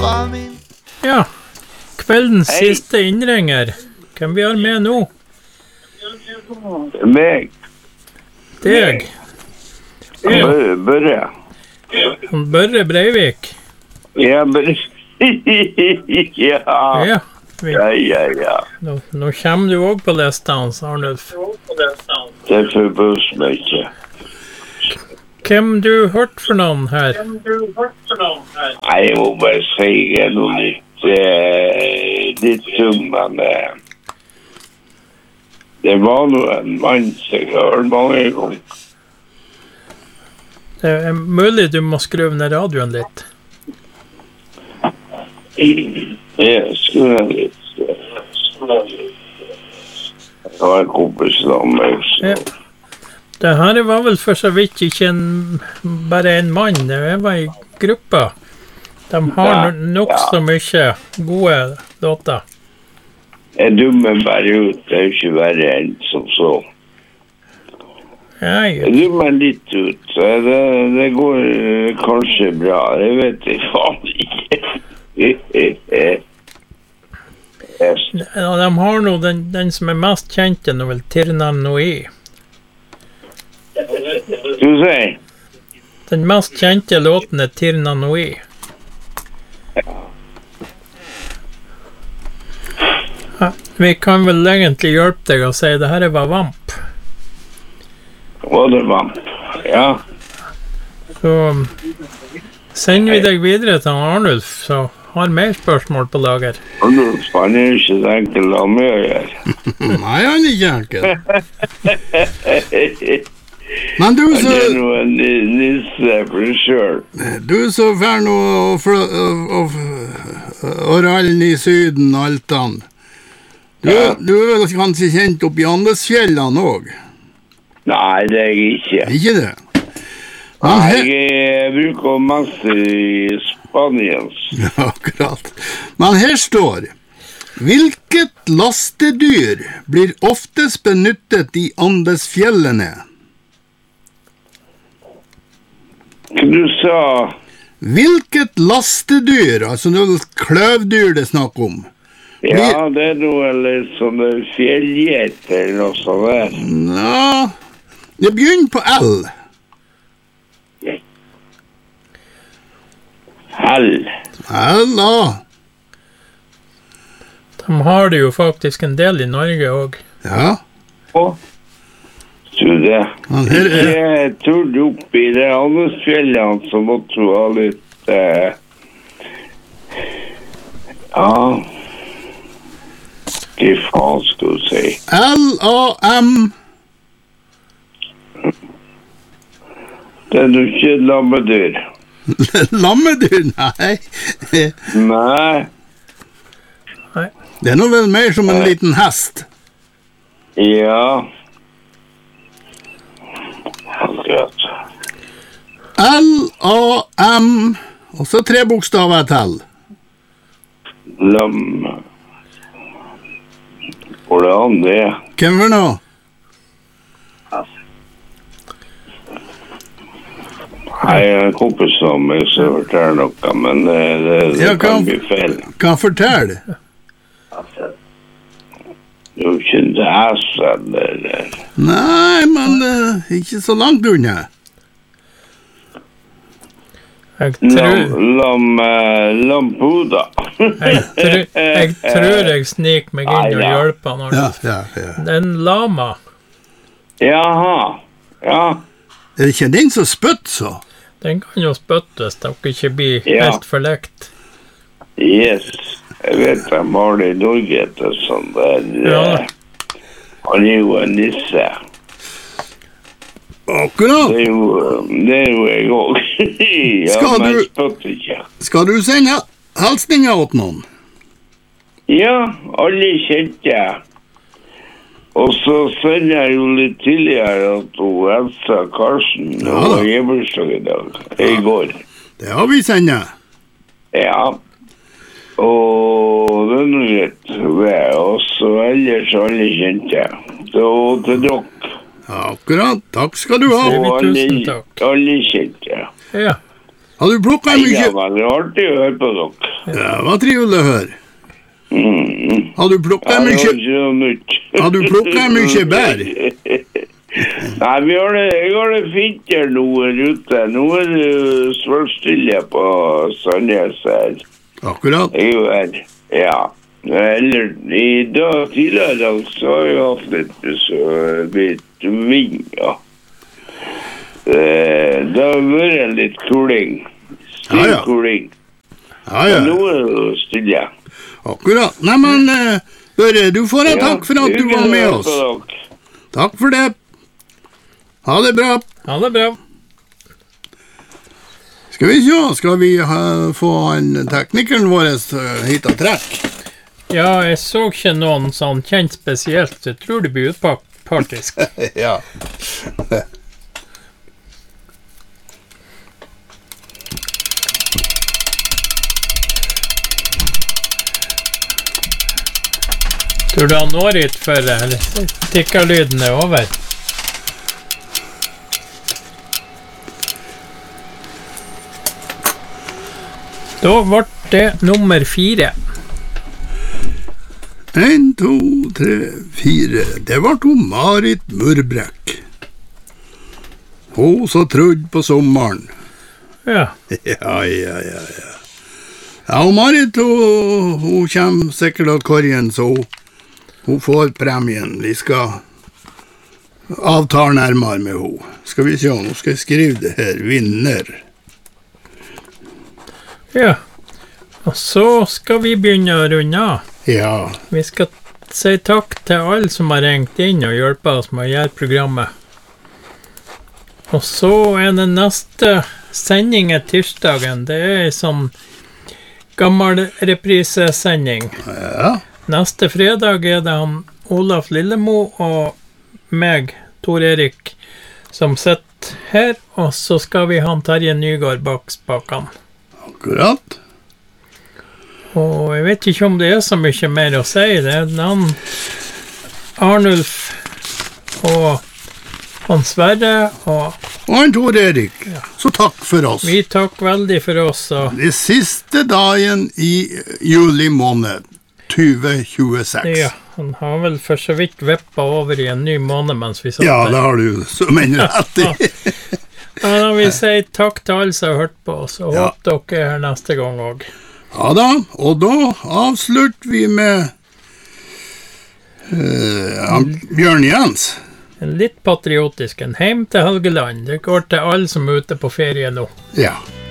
min. Ja, kveldens siste innringer. Hvem vi har med nå? Meg. Deg. Børre. Børre Breivik. Ja, Børre. Ja. Ja. Nå kommer du også på lista hans, Arnulf. Det forbøs meg ikke. Hvem du hørt for noen her? Nei, jeg må bare si noe litt men det var noe en mann som jeg har hørt mange ganger. Det er mulig du må skru ned radioen litt. Jeg skulle litt. Det var en kompis av meg. Ja. Det her var vel for så vidt ikke bare en mann, det var en gruppe. De har nok så mye gode låter. Jeg dummer bare ut, det er ikke verre enn som så. Jeg dummer litt ut, så det går kanskje bra, det vet jeg faen ikke. Ja, de har nå den som er mest kjent, nå vel Tirnan Noi. Du sier? Den mest kjente låten er Tirnan Noi. Ja, vi kan vel egentlig hjelpe deg å si det her var Vamp. Var det Vamp? Ja. Så sender vi deg videre til Arnulf, så har mer spørsmål på lager. Arnulf, han er ikke så enkel å gjøre. Nei, han er ikke enkel. Men du så... Det er noe nisse for selv. Du så fær noe Oralen i Syden, Altan. Du er vel kanskje kjent opp i Andesfjellene også? Nei, det er jeg ikke. Ikke det? Nei, jeg bruker masse i Spanien. Ja, akkurat. Men her står: hvilket lastedyr blir oftest benyttet i Andesfjellene? Du sa... Hvilket lastedyr, altså noe kløvdyr det snakker om? Ja, det er noe litt sånn fjellgjet eller noe sånt der. Ja, det begynner på L. L. L, da. De har det jo faktisk en del i Norge også. Ja. Så det. Jeg turde opp i det Andesfjellene, så måtte du ha litt... ja... Hva faen skal du si? L-A-M. Det er jo ikke et lammedyr. Lammedyr? Nei. Nei. Det er noe vel mer som en liten hest. Ja. Akkurat. L-A-M. Og så 3 bokstaver til. Lam... Hvor er han det? Hvem er nå? Jeg er en kompis som jeg så forteller noe, men det kan bli feil. Hva forteller? Det er jo ikke en æs eller... Nei, men ikke så langt unna. Lampuda. Jeg tror jeg sniker meg inn og hjelper han. Ja. Det er en lama. Jaha, ja. Er det ikke den som spytter så? Den kan jo spyttes, det kan ikke bli helt forlekt. Yes, jeg vet de har det i Norge etter sånn der. Ja. Han er jo en nisse. Akkurat. Det er jo jeg også. Skal du sende hilsninger åt noen? Ja, alle kjente. Og så sender jeg jo litt tidligere at hun Elsa Karsten og Jebursdag i dag. I går. Det har vi sendt. Ja. Og det er noe greit. Og så ellers alle kjente. Så til dere. Akkurat, takk skal du ha. Tusen takk. Alle kjente. Ja. Har du plukket mye? Ja, men det er artig å høre på dere. Ja, hva trivelig å høre. Har du plukket mye bær? Nei, jeg har det fint her nå ute. Nå det svølstille på Sandnes her. Akkurat. Ja. Eller i dag, tidligere dag, så har jeg hatt litt vind, ja. Det har vært litt kuling. Kuling. Ja. Nå det stille. Akkurat. Nei, men, Børre, du får en takk for at du var med oss. Takk for det. Ha det bra. Ha det bra. Skal vi se, skal vi få teknikeren vår hit og trekk? Ja, jeg så ikke noen sånn kjent spesielt, så jeg tror det blir utpartisk. Ja. Tror du han når hit før det, eller tikkerlyden er over? Da ble det nummer 4. 1, 2, 3, 4. Det var Marit Murbrekk. Hun så trodde på sommeren. Ja. Ja. Ja, og Marit, hun kommer sikkert til korgen, så hun får premien. Vi skal avtale nærmere med henne. Skal vi se, nå skal jeg skrive det her, vinner. Ja, og så skal vi begynne å runde av. Ja. Vi skal si takk til alle som har ringt inn og hjulpet oss med å gjøre programmet. Og så det neste sendingen tirsdagen, det en sånn gammel reprisesending. Ja. Neste fredag det han Olaf Lillemo og meg, Tor Erik, som sitter her, og så skal vi ha Terje Nygaard bak spakene. Akkurat. Og jeg vet ikke om det så mye mer å si. Det han Arnulf og han Sverre og han Tor Erik. Ja. Så takk for oss. Vi takk veldig for oss. Og det siste dagen i juli måned 2026. Ja, han har vel for så vidt vippet over i en ny måned mens vi satt der. Ja, det har du så mener rett i. Ja, da vil jeg si takk til alle som har hørt på oss, og håper dere er her neste gang også. Ja da, og da avslutter vi med Bjørn Jens. En litt patriotisk, en heim til Helgeland. Det går til alle som er ute på ferie nå. Ja.